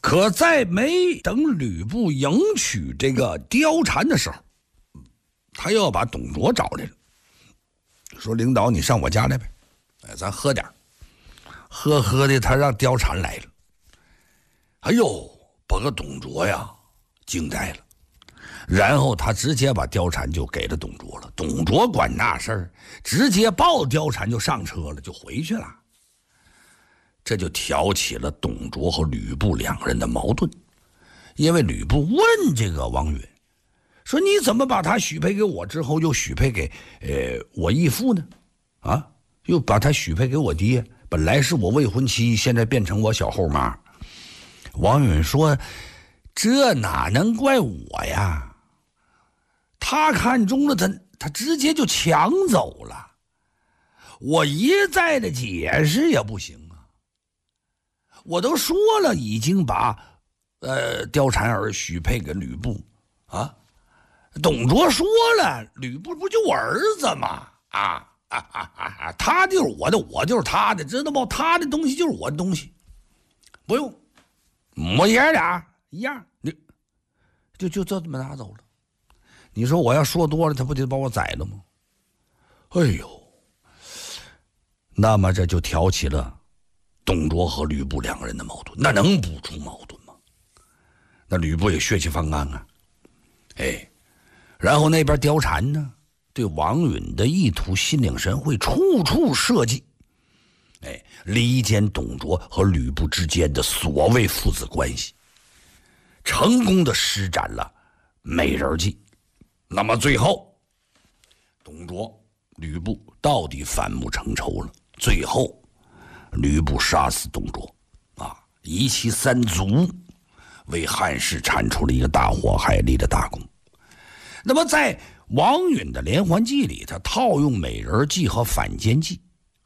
可在没等吕布迎娶这个貂蝉的时候，他又要把董卓找来了，说领导你上我家来呗，咱喝点。喝的他让貂蝉来了，哎呦，把个董卓呀惊呆了。然后他直接把貂蝉就给了董卓了，董卓管那事儿，直接抱貂蝉就上车了，就回去了。这就挑起了董卓和吕布两人的矛盾，因为吕布问这个王允说：“你怎么把他许配给我之后，又许配给我义父呢？啊，又把他许配给我爹，本来是我未婚妻，现在变成我小后妈。”王允说：“这哪能怪我呀？他看中了他直接就抢走了，我一再的解释也不行啊！我都说了，已经把貂蝉儿许配给吕布啊。董卓说了，吕布不就我儿子吗？他就是我的，我就是他的，知道不？他的东西就是我的东西，不用，我爷俩一样，你就这么拿走了。你说我要说多了，他不得把我宰了吗？哎呦，那么这就挑起了董卓和吕布两个人的矛盾，那能不出矛盾吗？那吕布也血气方刚啊，然后那边貂蝉呢，对王允的意图心领神会，处处设计，离间董卓和吕布之间的所谓父子关系，成功的施展了美人计。那么最后，董卓、吕布到底反目成仇了。最后，吕布杀死董卓，夷其三族，为汉室铲除了一个大祸害，立了大功。那么在王允的连环计里，他套用美人计和反间计，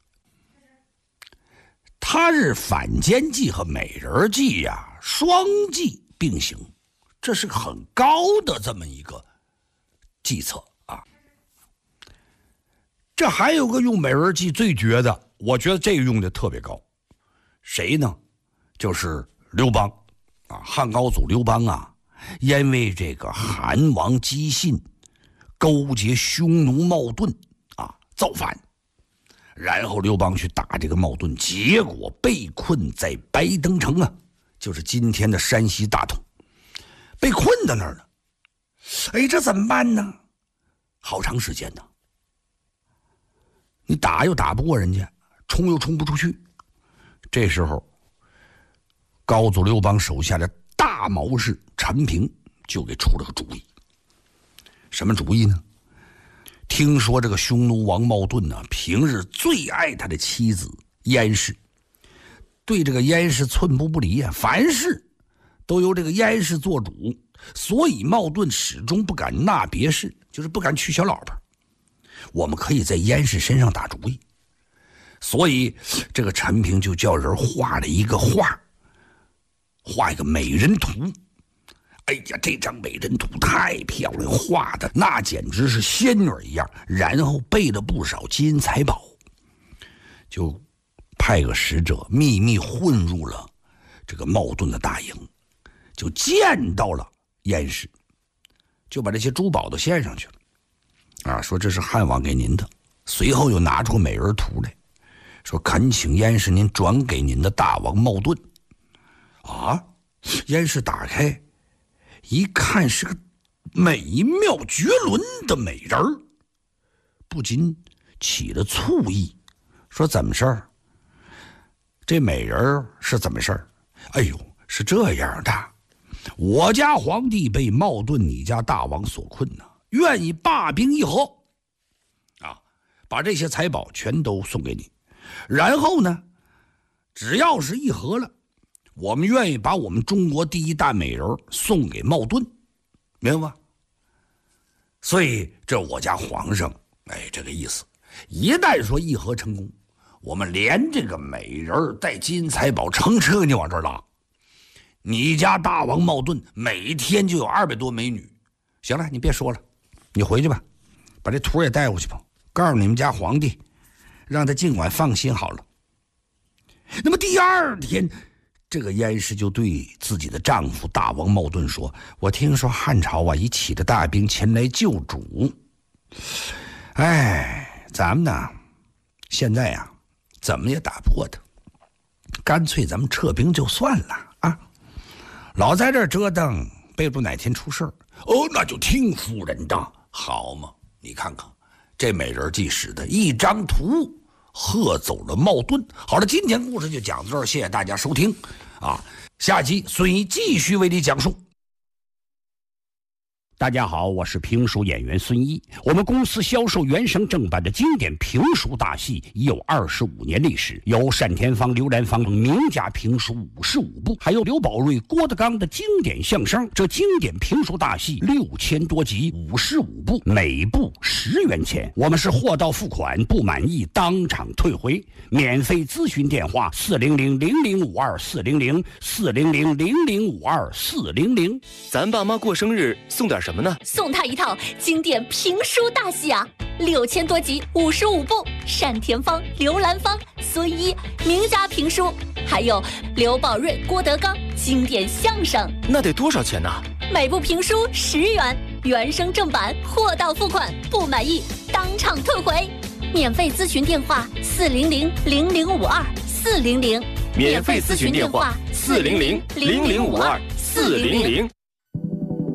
他是反间计和美人计呀双计并行，这是很高的这么一个计策啊。这还有个用美人计最绝的，我觉得这个用的特别高，谁呢？就是刘邦啊，汉高祖刘邦啊，因为这个韩王姬信勾结匈奴冒顿啊造反，然后刘邦去打这个冒顿，结果被困在白登城啊，就是今天的山西大同，被困在那儿了。这怎么办呢？好长时间呢，你打又打不过人家，冲又冲不出去。这时候高祖刘邦手下的大谋士陈平就给出了个主意。什么主意呢？听说这个匈奴王冒顿呢，平日最爱他的妻子燕氏，对这个燕氏寸步不离啊，凡事都由这个燕氏做主，所以冒顿始终不敢纳别氏，就是不敢娶小老婆。我们可以在燕氏身上打主意，所以这个陈平就叫人画了一个画，画一个美人图。这张美人图太漂亮，画的那简直是仙女一样，然后备了不少金银财宝，就派个使者秘密混入了这个冒顿的大营，就见到了燕氏，就把这些珠宝都献上去了说这是汉王给您的。随后又拿出美人图来，说恳请燕氏您转给您的大王冒顿。燕氏打开一看，是个美妙绝伦的美人儿，不禁起了醋意，说怎么事儿？这美人是怎么事儿？是这样的，我家皇帝被冒顿你家大王所困呢，愿意罢兵议和把这些财宝全都送给你，然后呢，只要是议和了，我们愿意把我们中国第一大美人送给冒顿，明白吗？所以这我家皇上这个意思，一旦说议和成功，我们连这个美人带金银财宝乘车给你往这儿拉，你家大王冒顿每天就有200多美女。行了，你别说了，你回去吧，把这图也带过去吧，告诉你们家皇帝，让他尽管放心好了。那么第二天， 这个严氏就对自己的丈夫大王茂盾说：“我听说汉朝啊已起着大兵前来救主，咱们呢现在呀怎么也打不过他，干脆咱们撤兵就算了啊！老在这儿折腾，备不哪天出事儿。那就听夫人的，好嘛？你看看这美人计使的一张图。”喝走了茂盾。好了，今天故事就讲到这儿，谢谢大家收听啊！下集孙一继续为你讲述。 大家好，我是评书演员孙一。我们公司销售原声正版的经典评书大戏已有25年历史，有单田芳、刘兰芳名家评书55部，还有刘宝瑞、郭德纲的经典相声。这经典评书大戏6000多集，55部，每部10元钱。我们是货到付款，不满意当场退回。免费咨询电话400-0052-400，400-0052-400。 咱爸妈过生日送点什么呢？ 送他一套经典评书大戏啊，6000多集，55部，单田芳、刘兰芳、孙一名家评书，还有刘宝瑞、郭德纲经典相声。 那得多少钱呢？ 每部评书10元，原声正版，货到付款，不满意当场退回。免费咨询电话400-0052-400， 免费咨询电话400-0052-400。